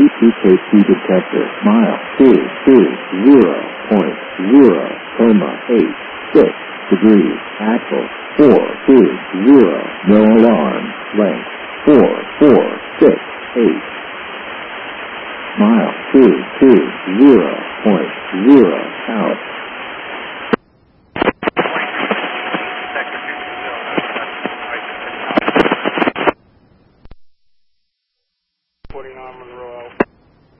TTKT detector. Mile 220.0,86 degrees. Axle 420. No alarm. Length 4468. Mile 220.0 out.